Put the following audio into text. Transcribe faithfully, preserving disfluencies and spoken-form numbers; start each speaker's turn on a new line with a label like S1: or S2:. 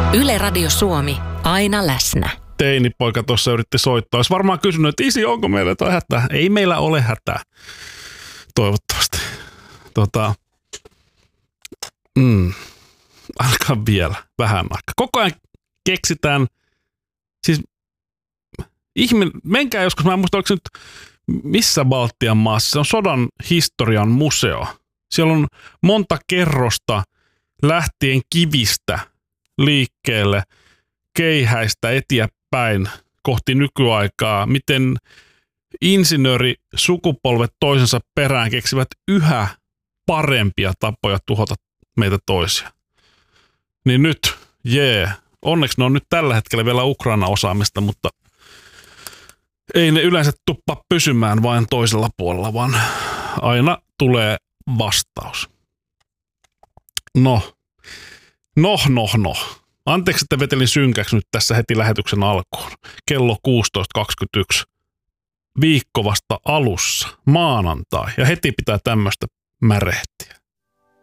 S1: Yle Radio Suomi, aina läsnä.
S2: Teinipoika tuossa yritti soittaa. Olisi varmaan kysynyt, että isi, onko meillä jotain hätää? Ei meillä ole hätää. Toivottavasti. Tota, mm, alkaa vielä vähän aikaa. Koko ajan keksitään, siis ihminen, menkää joskus, mä en muista, oliko se nyt missä Baltian maassa, se on sodan historian museo. Siellä on monta kerrosta lähtien kivistä liikkeelle, keihäistä eteenpäin kohti nykyaikaa, miten insinöörisukupolvet toisensa perään keksivät yhä parempia tapoja tuhota meitä toisia. Niin nyt, jee, yeah. Onneksi ne on nyt tällä hetkellä vielä Ukraina-osaamista, mutta ei ne yleensä tuppa pysymään vain toisella puolella, vaan aina tulee vastaus. No, no, no, no. Anteeksi, että vetelin synkäksi nyt tässä heti lähetyksen alkuun. Kello kuusitoista kaksikymmentäyksi. Viikko vasta alussa, maanantai. Ja heti pitää tämmöistä märehtiä.